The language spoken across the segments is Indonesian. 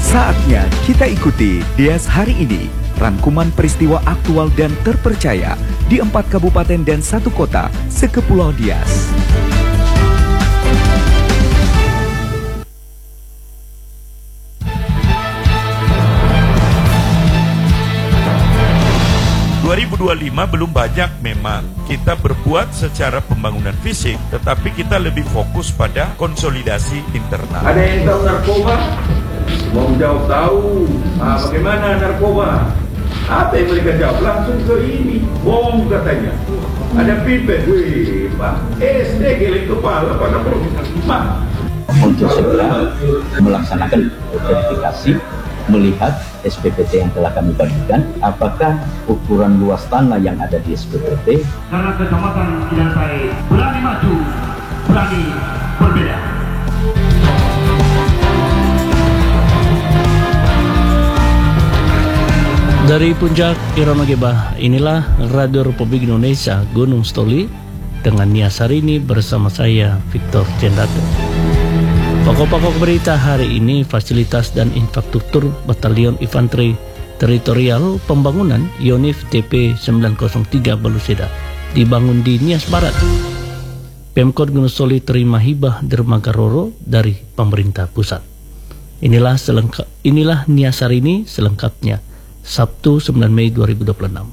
Saatnya kita ikuti Dias Hari Ini, rangkuman peristiwa aktual dan terpercaya di 4 kabupaten dan 1 kota sekepulauan Dias. Belum banyak memang kita berbuat secara pembangunan fisik, tetapi kita lebih fokus pada konsolidasi internal. Ada yang tahu narkoba? Mau jawab tahu. Bagaimana narkoba? Apa yang mereka jawab? Langsung ke ini. Bom katanya. Ada pipet. Wih, Pak. SD geleng kepala pada Pak. Untuk segera melaksanakan verifikasi, melihat SPPT yang telah kami bagikan, apakah ukuran luas tanah yang ada di SPPT. Karena kecamatan Cilantai berani maju, berani berbeda. Dari Puncak Ironogeba, inilah Radio Republik Indonesia Gunung Stoli dengan Nias Hari Ini bersama saya Victor Cendato. Pokok-pokok berita hari ini, fasilitas dan infrastruktur Batalion Infanteri Teritorial Pembangunan Yonif TP 903 Baluseda dibangun di Nias Barat. Pemkot Gunung Stoli terima hibah dermaga Roro dari pemerintah pusat. Inilah Nias Hari Ini selengkapnya, Sabtu 9 Mei 2026.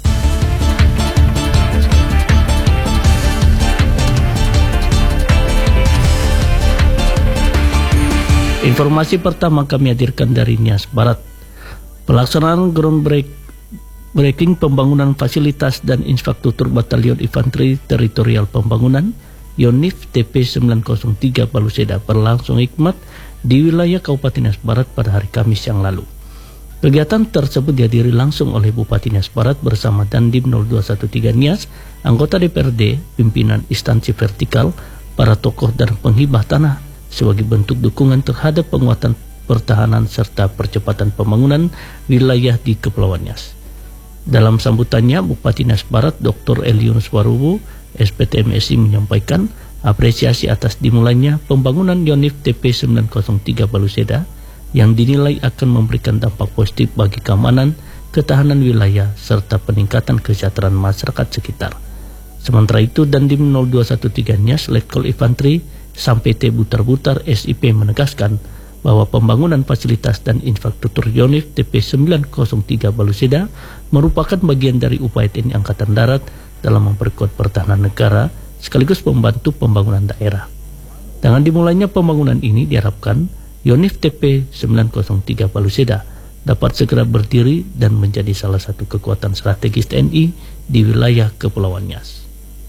Informasi pertama kami hadirkan dari Nias Barat. Pelaksanaan groundbreaking pembangunan fasilitas dan infrastruktur Batalion Infanteri Teritorial Pembangunan Yonif TP 903 Baluseda berlangsung hikmat di wilayah Kabupaten Nias Barat pada hari Kamis yang lalu. Kegiatan tersebut dihadiri langsung oleh Bupati Nias Barat bersama Dandim 0213 Nias, anggota DPRD, pimpinan instansi vertikal, para tokoh dan penghibah tanah sebagai bentuk dukungan terhadap penguatan pertahanan serta percepatan pembangunan wilayah di Kepulauan Nias. Dalam sambutannya, Bupati Nias Barat Dr. Eliunus Warubu, SPTMSI menyampaikan apresiasi atas dimulainya pembangunan Yonif TP 903 Baluseda yang dinilai akan memberikan dampak positif bagi keamanan, ketahanan wilayah, serta peningkatan kesejahteraan masyarakat sekitar. Sementara itu, Dandim 0213 Nias Letkol Infanteri Sampai T Butar-Butar SIP menegaskan bahwa pembangunan fasilitas dan infrastruktur Yonif TP 903 Baluseda merupakan bagian dari upaya TNI Angkatan Darat dalam memperkuat pertahanan negara sekaligus membantu pembangunan daerah. Dengan dimulainya pembangunan ini diharapkan Yonif TP 903 Baluseda dapat segera berdiri dan menjadi salah satu kekuatan strategis TNI di wilayah Kepulauan Nias.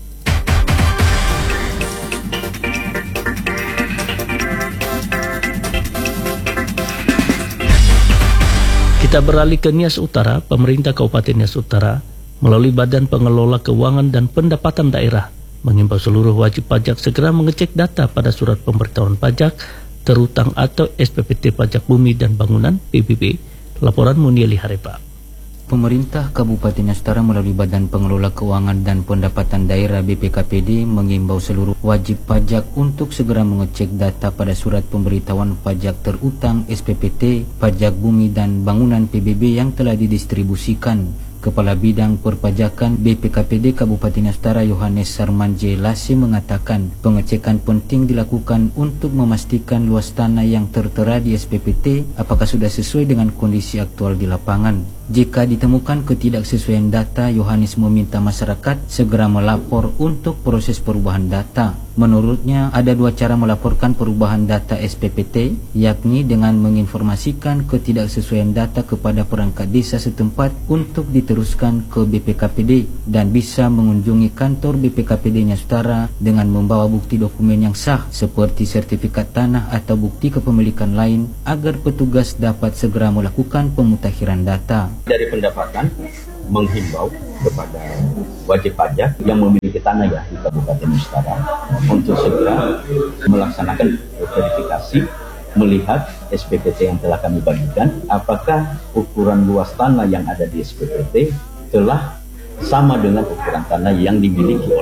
Kita beralih ke Nias Utara. Pemerintah Kabupaten Nias Utara melalui Badan Pengelola Keuangan dan Pendapatan Daerah mengimbau seluruh wajib pajak segera mengecek data pada surat pemberitahuan pajak terutang atau SPPT Pajak Bumi dan Bangunan PBB. Laporan Munieli Harepa. Pemerintah Kabupaten Nias Utara melalui Badan Pengelola Keuangan dan Pendapatan Daerah BPKPD mengimbau seluruh wajib pajak untuk segera mengecek data pada surat pemberitahuan pajak terutang SPPT Pajak Bumi dan Bangunan PBB yang telah didistribusikan. Kepala Bidang Perpajakan BPKPD Kabupaten Nias Utara Yohanes Sarmanje Lasi mengatakan pengecekan penting dilakukan untuk memastikan luas tanah yang tertera di SPPT apakah sudah sesuai dengan kondisi aktual di lapangan. Jika ditemukan ketidaksesuaian data, Yohanes meminta masyarakat segera melapor untuk proses perubahan data. Menurutnya, ada 2 cara melaporkan perubahan data SPPT, yakni dengan menginformasikan ketidaksesuaian data kepada perangkat desa setempat untuk diteruskan ke BPKPD dan bisa mengunjungi kantor BPKPD Nias Utara dengan membawa bukti dokumen yang sah seperti sertifikat tanah atau bukti kepemilikan lain agar petugas dapat segera melakukan pemutakhiran data. Dari pendapatan menghimbau kepada wajib pajak yang memiliki tanah ya di Kabupaten Nias Utara untuk segera melaksanakan verifikasi, melihat SPPT yang telah kami bagikan, apakah ukuran luas tanah yang ada di SPPT telah sama dengan ukuran tanah yang dimiliki oleh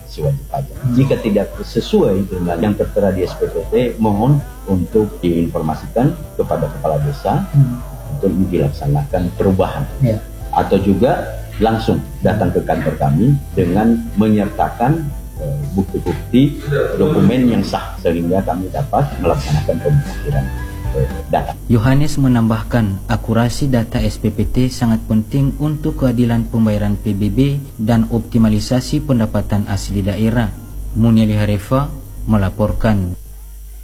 si wajib pajak. Jika tidak sesuai dengan yang tertera di SPPT, mohon untuk diinformasikan kepada kepala desa untuk dilaksanakan perubahan. Atau juga langsung datang ke kantor kami dengan menyertakan bukti-bukti dokumen yang sah sehingga kami dapat melaksanakan pemutahiran data. Yohanes menambahkan, akurasi data SPPT sangat penting untuk keadilan pembayaran PBB dan optimalisasi pendapatan asli daerah. Muniali Harefa melaporkan.